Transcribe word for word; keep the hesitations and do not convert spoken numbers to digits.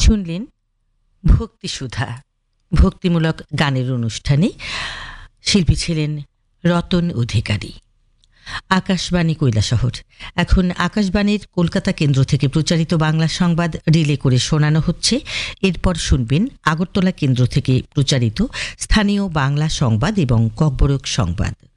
শুনলেন ভক্তিসুধা, ভক্তিমূলক গানের অনুষ্ঠানে শিল্পী ছিলেন রতন অধিকারী। আকাশবাণী কৈলাসহর। এখন আকাশবাণীর কলকাতা কেন্দ্র থেকে প্রচারিত বাংলা সংবাদ রিলে করে শোনানো হচ্ছে। এরপর শুনবেন আগরতলা কেন্দ্র থেকে প্রচারিত স্থানীয় বাংলা সংবাদ এবং ককবরক সংবাদ।